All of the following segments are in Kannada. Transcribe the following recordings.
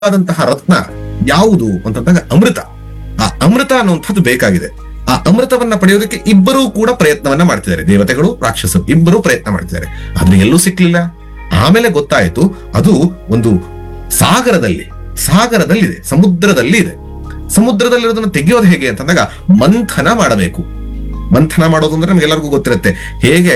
ಆದಂತಹ ರತ್ನ ಯಾವುದು ಅಂತಂದಾಗ ಅಮೃತ. ಆ ಅಮೃತ ಅನ್ನುವಂಥದ್ದು ಬೇಕಾಗಿದೆ. ಆ ಅಮೃತವನ್ನ ಪಡೆಯೋದಕ್ಕೆ ಇಬ್ಬರೂ ಕೂಡ ಪ್ರಯತ್ನವನ್ನ ಮಾಡ್ತಿದ್ದಾರೆ, ದೇವತೆಗಳು ರಾಕ್ಷಸರು ಇಬ್ಬರೂ ಪ್ರಯತ್ನ ಮಾಡ್ತಿದ್ದಾರೆ, ಆದ್ರೆ ಎಲ್ಲೂ ಸಿಕ್ಲಿಲ್ಲ. ಆಮೇಲೆ ಗೊತ್ತಾಯ್ತು ಅದು ಒಂದು ಸಾಗರದಲ್ಲಿದೆ, ಸಮುದ್ರದಲ್ಲಿ ಇದೆ. ಸಮುದ್ರದಲ್ಲಿರೋದನ್ನ ತೆಗೆಯೋದು ಹೇಗೆ ಅಂತಂದಾಗ ಮಂಥನ ಮಾಡಬೇಕು. ಮಂಥನ ಮಾಡೋದು ಅಂದ್ರೆ ನಮ್ಗೆಲ್ಲರಿಗೂ ಗೊತ್ತಿರುತ್ತೆ, ಹೇಗೆ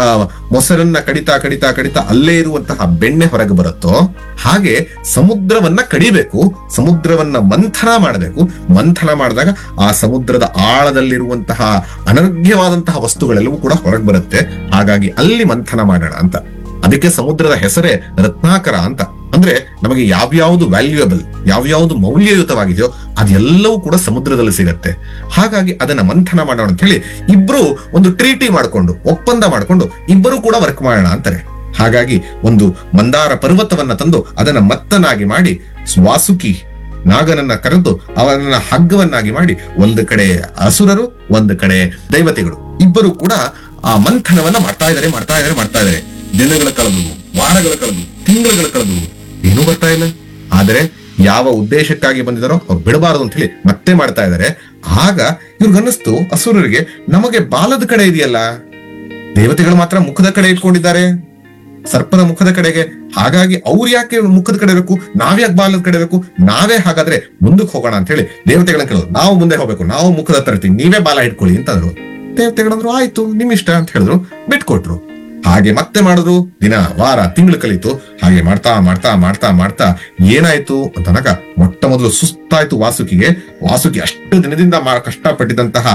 ಮೊಸರನ್ನ ಕಡಿತಾ ಕಡಿತಾ ಕಡಿತಾ ಅಲ್ಲೇ ಇರುವಂತಹ ಬೆಣ್ಣೆ ಹೊರಗೆ ಬರುತ್ತೋ ಹಾಗೆ ಸಮುದ್ರವನ್ನ ಕಡಿಬೇಕು, ಸಮುದ್ರವನ್ನ ಮಂಥನ ಮಾಡಬೇಕು. ಮಂಥನ ಮಾಡಿದಾಗ ಆ ಸಮುದ್ರದ ಆಳದಲ್ಲಿರುವಂತಹ ಅನರ್ಘ್ಯವಾದಂತಹ ವಸ್ತುಗಳೆಲ್ಲವೂ ಕೂಡ ಹೊರಗೆ ಬರುತ್ತೆ. ಹಾಗಾಗಿ ಅಲ್ಲಿ ಮಂಥನ ಮಾಡೋಣ ಅಂತ. ಅದಕ್ಕೆ ಸಮುದ್ರದ ಹೆಸರೇ ರತ್ನಾಕರ ಅಂತ. ಅಂದ್ರೆ ನಮಗೆ ಯಾವ್ಯಾವುದು ವ್ಯಾಲ್ಯೂಯಬಲ್, ಯಾವ್ಯಾವುದು ಮೌಲ್ಯಯುತವಾಗಿದೆಯೋ ಅದೆಲ್ಲವೂ ಕೂಡ ಸಮುದ್ರದಲ್ಲಿ ಸಿಗತ್ತೆ. ಹಾಗಾಗಿ ಅದನ್ನ ಮಂಥನ ಮಾಡೋಣ ಅಂತ ಹೇಳಿ ಇಬ್ರು ಒಂದು ಟ್ರೀಟಿ ಮಾಡ್ಕೊಂಡು, ಒಪ್ಪಂದ ಮಾಡ್ಕೊಂಡು ಇಬ್ಬರು ಕೂಡ ವರ್ಕ್ ಮಾಡೋಣ ಅಂತಾರೆ. ಹಾಗಾಗಿ ಒಂದು ಮಂದಾರ ಪರ್ವತವನ್ನ ತಂದು ಅದನ್ನ ಮತ್ತನಾಗಿ ಮಾಡಿ ವಾಸುಕಿ ನಾಗನನ್ನ ಕರೆದು ಅವನನ್ನ ಹಗ್ಗವನ್ನಾಗಿ ಮಾಡಿ, ಒಂದು ಕಡೆ ಅಸುರರು, ಒಂದು ಕಡೆ ದೈವತೆಗಳು ಇಬ್ಬರು ಕೂಡ ಆ ಮಂಥನವನ್ನ ಮಾಡ್ತಾ ಇದ್ದಾರೆ. ದಿನಗಳ ಕಳೆದು, ವಾರಗಳ ಕಳೆದು, ತಿಂಗಳುಗಳ ಕಳೆದು, ಏನೂ ಬರ್ತಾ ಇಲ್ಲ. ಆದರೆ ಯಾವ ಉದ್ದೇಶಕ್ಕಾಗಿ ಬಂದಿದಾರೋ ಅವ್ರು ಬಿಡಬಾರದು ಅಂತ ಹೇಳಿ ಮತ್ತೆ ಮಾಡ್ತಾ ಇದ್ದಾರೆ. ಆಗ ಇವ್ರಿಗನ್ನಿಸ್ತು ಅಸುರರಿಗೆ, ನಮಗೆ ಬಾಲದ ಕಡೆ ಇದೆಯಲ್ಲ, ದೇವತೆಗಳು ಮಾತ್ರ ಮುಖದ ಕಡೆ ಇಟ್ಕೊಂಡಿದ್ದಾರೆ, ಸರ್ಪದ ಮುಖದ ಕಡೆಗೆ. ಹಾಗಾಗಿ ಅವ್ರು ಯಾಕೆ ಮುಖದ ಕಡೆ ಇರಬೇಕು, ನಾವ್ಯಾಕೆ ಬಾಲದ ಕಡೆ ಇರಬೇಕು, ನಾವೇ ಹಾಗಾದ್ರೆ ಮುಂದಕ್ಕೆ ಹೋಗೋಣ ಅಂತ ಹೇಳಿ ದೇವತೆಗಳನ್ನ ಕೇಳಿದ್ರು. ನಾವು ಮುಂದೆ ಹೋಗ್ಬೇಕು, ನಾವು ಮುಖದ ಹತ್ರ ಇರ್ತೀವಿ, ನೀವೇ ಬಾಲ ಇಟ್ಕೊಳ್ಳಿ ಅಂತಂದ್ರು. ದೇವತೆಗಳಂದ್ರು ಆಯ್ತು ನಿಮ್ ಇಷ್ಟ ಅಂತ ಹೇಳಿದ್ರು, ಬಿಟ್ಕೊಟ್ರು. ಹಾಗೆ ಮತ್ತೆ ಮಾಡಿದ್ರು. ದಿನ ವಾರ ತಿಂಗಳು ಕಳೀತು. ಹಾಗೆ ಮಾಡ್ತಾ ಮಾಡ್ತಾ ಮಾಡ್ತಾ ಮಾಡ್ತಾ ಏನಾಯ್ತು ಅಂತನಾಗ ಮೊಟ್ಟ ಮೊದಲು ಸುಸ್ತಾಯ್ತು ವಾಸುಕಿಗೆ. ವಾಸುಕಿ ಅಷ್ಟು ದಿನದಿಂದ ಕಷ್ಟಪಟ್ಟಿದ್ದಂತಹ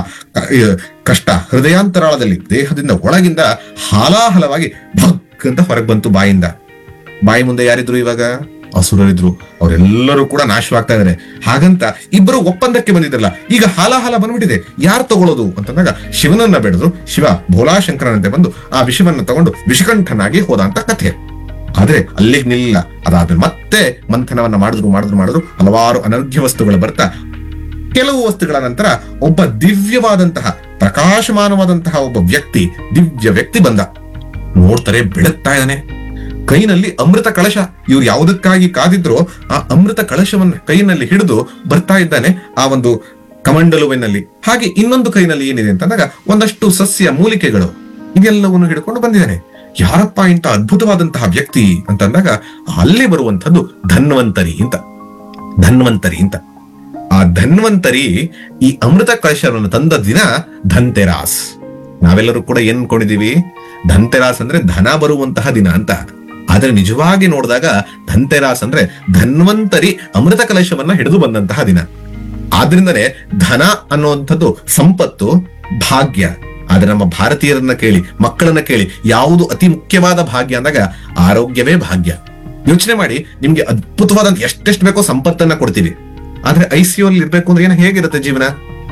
ಕಷ್ಟ ಹೃದಯಾಂತರಾಳದಲ್ಲಿ ದೇಹದಿಂದ ಒಳಗಿಂದ ಹಾಲಾಹಲವಾಗಿ ಭಗ್ ಅಂತ ಹೊರಗೆ ಬಂತು ಬಾಯಿಂದ. ಬಾಯಿ ಮುಂದೆ ಯಾರಿದ್ರು ಇವಾಗ? ಅಸುರರಿದ್ರು. ಅವರೆಲ್ಲರೂ ಕೂಡ ನಾಶವಾಗ್ತಾ ಇದಾರೆ. ಹಾಗಂತ ಇಬ್ಬರು ಒಪ್ಪಂದಕ್ಕೆ ಬಂದಿದ್ರಲ್ಲ, ಈಗ ಹಾಲಾಹಲ ಬಂದ್ಬಿಟ್ಟಿದೆ, ಯಾರು ತಗೊಳ್ಳೋದು ಅಂತಂದಾಗ ಶಿವನನ್ನ ಬೆಳೆದ್ರು. ಶಿವ ಭೋಲಾಶಂಕರನಂತೆ ಬಂದು ಆ ವಿಷವನ್ನ ತಗೊಂಡು ವಿಷಕಂಠನಾಗಿ ಹೋದ ಅಂತ ಕಥೆ. ಆದ್ರೆ ಅಲ್ಲಿಗೆ ನಿಲ್ಲ. ಅದಾದ್ಮೇಲೆ ಮತ್ತೆ ಮಂಥನವನ್ನ ಮಾಡಿದ್ರು. ಹಲವಾರು ಅನರ್ಘ್ಯ ವಸ್ತುಗಳು ಬರ್ತಾ, ಕೆಲವು ವಸ್ತುಗಳ ನಂತರ ಒಬ್ಬ ದಿವ್ಯವಾದಂತಹ ಪ್ರಕಾಶಮಾನವಾದಂತಹ ಒಬ್ಬ ದಿವ್ಯ ವ್ಯಕ್ತಿ ಬಂದ. ನೋಡ್ತಾರೆ, ಬೆಳಗ್ತಾ ಇದ್ದಾನೆ, ಕೈನಲ್ಲಿ ಅಮೃತ ಕಳಶ. ಇವ್ರು ಯಾವುದಕ್ಕಾಗಿ ಕಾದಿದ್ರೋ ಆ ಅಮೃತ ಕಳಶವನ್ನ ಕೈನಲ್ಲಿ ಹಿಡಿದು ಬರ್ತಾ ಇದ್ದಾನೆ ಆ ಒಂದು ಕಮಂಡಲುವಿನಲ್ಲಿ. ಹಾಗೆ ಇನ್ನೊಂದು ಕೈನಲ್ಲಿ ಏನಿದೆ ಅಂತಂದಾಗ ಒಂದಷ್ಟು ಸಸ್ಯ ಮೂಲಿಕೆಗಳು, ಇದೆಲ್ಲವನ್ನು ಹಿಡ್ಕೊಂಡು ಬಂದಿದ್ದಾನೆ. ಯಾರಪ್ಪ ಇಂತ ಅದ್ಭುತವಾದಂತಹ ವ್ಯಕ್ತಿ ಅಂತಂದಾಗ ಅಲ್ಲಿ ಬರುವಂತದ್ದು ಧನ್ವಂತರಿ ಅಂತ. ಆ ಧನ್ವಂತರಿ ಈ ಅಮೃತ ಕಳಶವನ್ನು ತಂದ ದಿನ ಧನ್ತೆರಾಸ್. ನಾವೆಲ್ಲರೂ ಕೂಡ ಏನ್ ಅನ್ಕೊಂಡಿದೀವಿ, ಧನ್ತೆರಾಸ್ ಅಂದ್ರೆ ಧನ ಬರುವಂತಹ ದಿನ ಅಂತ. ಆದ್ರೆ ನಿಜವಾಗಿ ನೋಡಿದಾಗ ಧನ್ತೆರಾಸ್ ಅಂದ್ರೆ ಧನ್ವಂತರಿ ಅಮೃತ ಕಲಶವನ್ನ ಹಿಡಿದು ಬಂದಂತಹ ದಿನ. ಆದ್ರಿಂದನೇ ಧನ ಅನ್ನುವಂಥದ್ದು ಸಂಪತ್ತು, ಭಾಗ್ಯ. ಆದ್ರೆ ನಮ್ಮ ಭಾರತೀಯರನ್ನ ಕೇಳಿ, ಮಕ್ಕಳನ್ನ ಕೇಳಿ, ಯಾವುದು ಅತಿ ಮುಖ್ಯವಾದ ಭಾಗ್ಯ ಅಂದಾಗ ಆರೋಗ್ಯವೇ ಭಾಗ್ಯ. ಯೋಚನೆ ಮಾಡಿ, ನಿಮ್ಗೆ ಅದ್ಭುತವಾದಂತ ಎಷ್ಟೆಷ್ಟು ಬೇಕೋ ಸಂಪತ್ತನ್ನ ಕೊಡ್ತೀವಿ, ಆದ್ರೆ ICU ಅಲ್ಲಿ ಇರ್ಬೇಕು ಅಂದ್ರೆ ಹೇಗಿರುತ್ತೆ ಜೀವನ?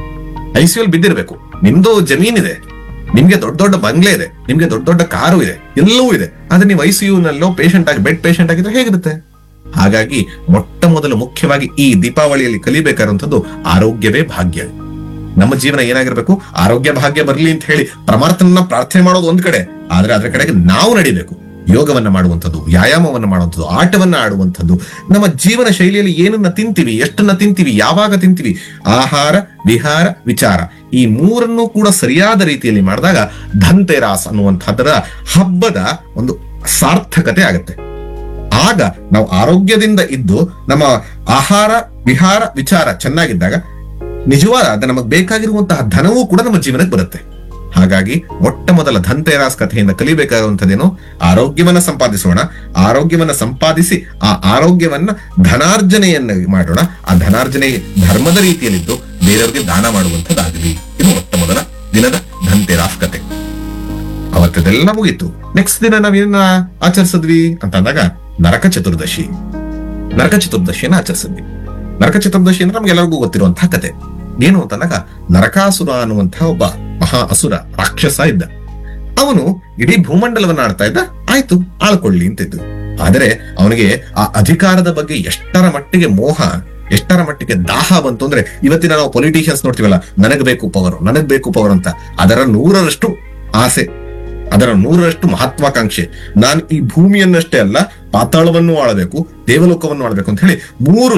ICU ಅಲ್ಲಿ ಬಿದ್ದಿರ್ಬೇಕು. ನಿಮ್ದು ಜಮೀನಿದೆ, ನಿಮ್ಗೆ ದೊಡ್ಡ ದೊಡ್ಡ ಬಂಗ್ಲೆ ಇದೆ, ನಿಮ್ಗೆ ದೊಡ್ಡ ದೊಡ್ಡ ಕಾರು ಇದೆ, ಎಲ್ಲವೂ ಇದೆ, ಆದ್ರೆ ನೀವು ICU ನಲ್ಲೋ ಬೆಡ್ ಪೇಷಂಟ್ ಆಗಿದ್ರೆ ಹೇಗಿರುತ್ತೆ? ಹಾಗಾಗಿ ಮೊಟ್ಟ ಮೊದಲು ಮುಖ್ಯವಾಗಿ ಈ ದೀಪಾವಳಿಯಲ್ಲಿ ಕಲಿಬೇಕಾದಂಥದ್ದು ಆರೋಗ್ಯವೇ ಭಾಗ್ಯ. ನಮ್ಮ ಜೀವನ ಏನಾಗಿರ್ಬೇಕು, ಆರೋಗ್ಯ ಭಾಗ್ಯ ಬರ್ಲಿ ಅಂತ ಹೇಳಿ ಪರಮಾರ್ಥನ ಪ್ರಾರ್ಥನೆ ಮಾಡೋದು ಒಂದ್ ಕಡೆ, ಆದ್ರೆ ಅದ್ರ ಕಡೆಗೆ ನಾವು ನಡಿಬೇಕು. ಯೋಗವನ್ನ ಮಾಡುವಂಥದ್ದು, ವ್ಯಾಯಾಮವನ್ನ ಮಾಡುವಂಥದ್ದು, ಆಟವನ್ನ ಆಡುವಂಥದ್ದು, ನಮ್ಮ ಜೀವನ ಶೈಲಿಯಲ್ಲಿ ಏನನ್ನ ತಿಂತೀವಿ, ಎಷ್ಟನ್ನ ತಿಂತೀವಿ, ಯಾವಾಗ ತಿಂತೀವಿ, ಆಹಾರ, ವಿಹಾರ, ವಿಚಾರ, ಈ ಮೂರನ್ನು ಕೂಡ ಸರಿಯಾದ ರೀತಿಯಲ್ಲಿ ಮಾಡಿದಾಗ ಧನ್ತೆರಾಸ್ ಅನ್ನುವಂಥದ್ದರ ಹಬ್ಬದ ಒಂದು ಸಾರ್ಥಕತೆ ಆಗತ್ತೆ. ಆಗ ನಾವು ಆರೋಗ್ಯದಿಂದ ಇದ್ದು ನಮ್ಮ ಆಹಾರ, ವಿಹಾರ, ವಿಚಾರ ಚೆನ್ನಾಗಿದ್ದಾಗ ನಿಜವಾದ ನಮಗೆ ಬೇಕಾಗಿರುವಂತಹ ಧನವೂ ಕೂಡ ನಮ್ಮ ಜೀವನಕ್ಕೆ ಬರುತ್ತೆ. ಹಾಗಾಗಿ ಮೊಟ್ಟ ಮೊದಲ ಧನ್ತೆರಾಸ್ ಕಥೆಯಿಂದ ಕಲಿಬೇಕಾಗುವಂಥದ್ದೇನು, ಆರೋಗ್ಯವನ್ನ ಸಂಪಾದಿಸೋಣ. ಆರೋಗ್ಯವನ್ನ ಸಂಪಾದಿಸಿ ಆ ಆರೋಗ್ಯವನ್ನ ಧನಾರ್ಜನೆಯನ್ನ ಮಾಡೋಣ. ಆ ಧನಾರ್ಜನೆ ಧರ್ಮದ ರೀತಿಯಲ್ಲಿದ್ದು ಬೇರೆಯವ್ರಿಗೆ ದಾನ ಮಾಡುವಂಥದ್ದಾಗಲಿ. ಇದು ಮೊಟ್ಟ ಮೊದಲ ದಿನದ ಧನ್ತೆರಾಸ್ ಕಥೆ. ಅವತ್ತದೆಲ್ಲ ಮುಗೀತು. ನೆಕ್ಸ್ಟ್ ದಿನ ನಾವೇನ ಆಚರಿಸಿದ್ವಿ ಅಂತಂದಾಗ ನರಕ ಚತುರ್ದಶಿಯನ್ನ ಆಚರಿಸಿದ್ವಿ. ನರಕ ಚತುರ್ದಶಿ ಅಂದ್ರೆ ನಮ್ಗೆಲ್ಲರಿಗೂ ಗೊತ್ತಿರುವಂತಹ ಕತೆ. ಏನು ಅಂತಂದಾಗ ನರಕಾಸುರ ಅನ್ನುವಂತಹ ಒಬ್ಬ ಮಹಾ ಅಸುರ ರಾಕ್ಷಸ ಇದ್ದ. ಅವನು ಇಡೀ ಭೂಮಂಡಲವನ್ನ ಆಡ್ತಾ ಇದ್ದ. ಆಯ್ತು, ಆಳ್ಕೊಳ್ಳಿ ಅಂತಿದ್ದು. ಆದರೆ ಅವನಿಗೆ ಆ ಅಧಿಕಾರದ ಬಗ್ಗೆ ಎಷ್ಟರ ಮಟ್ಟಿಗೆ ಮೋಹ, ಎಷ್ಟರ ಮಟ್ಟಿಗೆ ದಾಹ ಬಂತು ಅಂದ್ರೆ, ಇವತ್ತಿನ ನಾವು ಪೊಲಿಟಿಷಿಯನ್ಸ್ ನೋಡ್ತೀವಲ್ಲ, ನನಗ್ ಬೇಕು ಪವರ್ ಅಂತ. ಅದರ 100ರಷ್ಟು ಆಸೆ, ಅದರ 100ರಷ್ಟು ಮಹತ್ವಾಕಾಂಕ್ಷೆ. ನಾನು ಈ ಭೂಮಿಯನ್ನಷ್ಟೇ ಅಲ್ಲ, ಪಾತಾಳವನ್ನು ಆಳಬೇಕು, ದೇವಲೋಕವನ್ನು ಆಳಬೇಕು ಅಂತ ಹೇಳಿ ಮೂರು